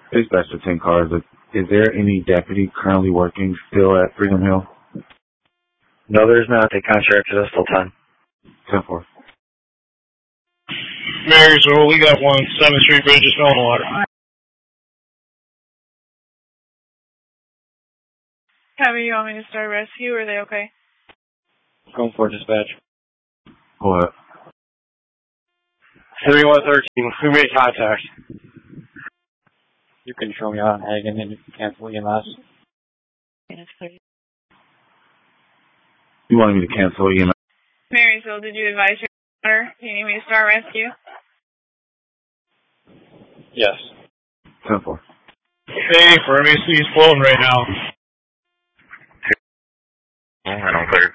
Dispatch to 10 cars. Is there any deputy currently working still at Freedom Hill? No, there's not. They contracted us full time. 10-4. Marysville, we got 7th Street Bridge is filling water. How you want me to start rescue, or are they okay? Going for dispatch. Go ahead. 3113, who made contact? You can show me out on Hagen and you can cancel EMS. You wanted me to cancel EMS? Marysville, did you advise your daughter? Do you need me to start rescue? Yes. 10-4. Hey, for MEC is floating right now. I don't clear.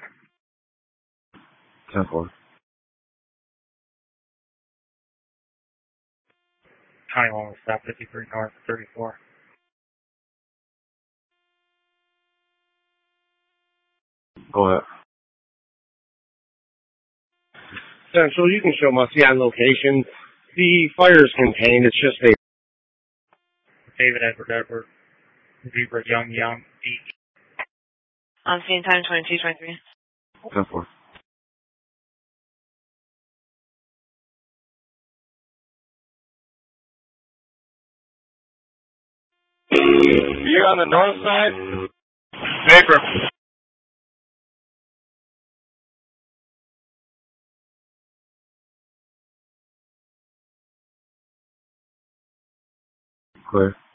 10-4. 21 will stop 53 north 34. Go ahead. Central, you can show Musty on location. The fire is contained. It's just a... David Edward, Zebra Young, Beach. On scene time 2223. 10-4. You're on the north side? Paper. Clear.